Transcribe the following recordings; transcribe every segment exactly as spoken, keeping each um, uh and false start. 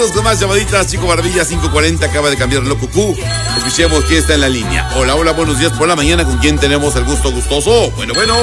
Con más llamaditas, Chico Barbilla, cinco cuarenta, acaba de cambiar el loco Q. Escuchemos quién está en la línea. Hola, hola, buenos días por la mañana. ¿Con quién tenemos el gusto gustoso? Bueno, bueno.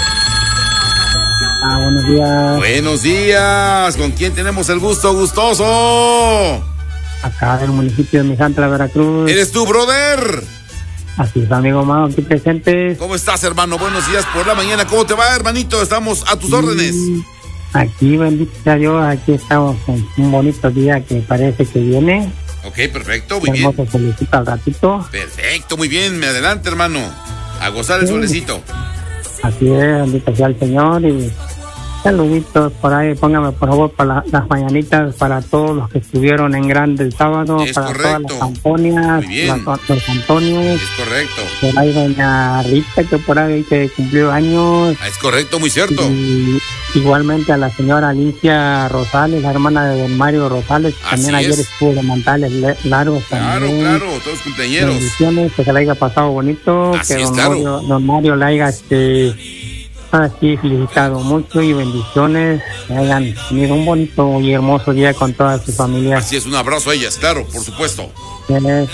Ah, buenos días. Buenos días. ¿Con quién tenemos el gusto gustoso? Acá del municipio de Mijantla, Veracruz. ¿Eres tú, brother? Así es, amigo Mao, aquí presentes. ¿Cómo estás, hermano? Buenos días por la mañana. ¿Cómo te va, hermanito? Estamos a tus órdenes. Aquí, bendito sea Dios, aquí estamos con un bonito día que parece que viene. Ok, perfecto, muy bien. Hermoso solecito al ratito. Perfecto, muy bien. Me adelante, hermano. A gozar el Sí. solecito. Así es, bendito sea el Señor. Y saluditos por ahí, póngame por favor para la- las mañanitas para todos los que estuvieron en grande el sábado, Es para correcto. todas las Antonias, Muy bien. las- los Antonios, Es correcto. por ahí doña Rita que por ahí que cumplió años. Es correcto, muy cierto. Y igualmente a la señora Alicia Rosales, la hermana de don Mario Rosales, que Así también ayer es. estuvo de manteles le- largos Claro, también. claro, todos cumpleañeros. Bendiciones, que se le haya pasado bonito, Así que es, don, claro. Mario, don Mario le haya este, así felicitado mucho y bendiciones, que hayan tenido un bonito y hermoso día con toda su familia. Así es, un abrazo a ellas, claro, por supuesto. Tienes-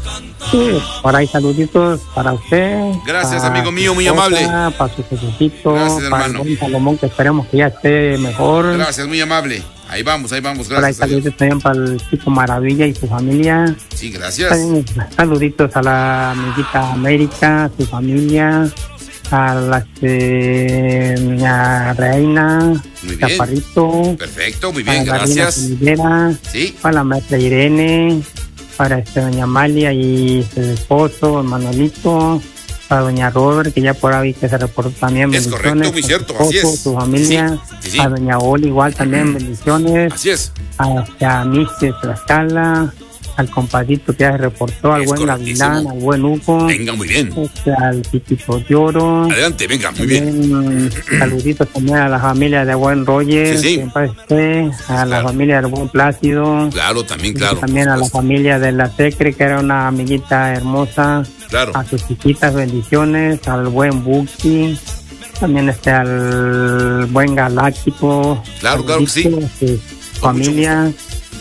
Sí, por ahí saluditos para usted. Gracias, para amigo mío, su muy esposa, amable. Para su Jesucito, Gracias, para el hermano. buen Salomón, que esperemos que ya esté mejor. Gracias, muy amable. Ahí vamos, ahí vamos, Por ahí gracias. a Dios. saluditos también para el Chico Maravilla y su familia. Sí, gracias. También saluditos a la amiguita América, a su familia, a la este, a Reina, Muy bien. Chaparrito, Perfecto, muy para bien, la Reina gracias. Sonidera, Sí, para la maestra Irene, para este, doña Amalia y su esposo, Manuelito, para doña Robert, que ya por ahí que se reportó también. Es bendiciones, correcto, muy a su cierto, esposo, así es. su familia, Sí, sí, sí. a doña Oli igual también, bendiciones, así es. a Mister Tlaxcala, al compadito que ya se reportó, al Es buen correctísimo. Gavilán, al buen Hugo, Venga, muy bien. este, al Titito de Oro. Adelante, venga, muy bien. También, saluditos también a la familia de buen Roger, Sí, sí. que en paz esté, a la Claro. familia del buen Plácido, Claro, también, y claro. también por a la supuesto. familia de la Secre, que era una amiguita hermosa, Claro. a sus chiquitas bendiciones, al buen Buki, también este al buen Galáctico, Claro, claro que sí. saluditos a su familia,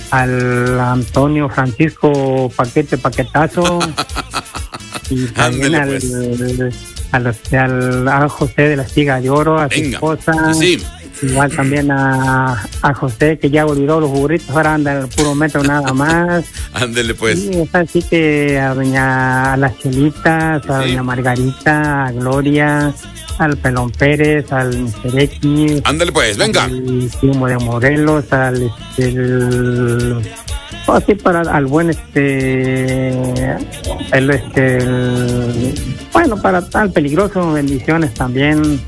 al Antonio Francisco Paquete Paquetazo y también Ándele, al, pues. a los- al a José de la Espiga de Oro, a su Venga. esposa, Sí, igual también a, a José, que ya olvidó los burritos, ahora anda en el puro metro nada más. ándele pues. Sí, es así que a doña a las Chelitas, a Sí. doña Margarita, a Gloria, al Pelón Pérez, al mister X, Ándele pues, venga. al Primo de Morelos, al este, el, oh, sí, para al buen este el este el- bueno, para tal peligroso, bendiciones también.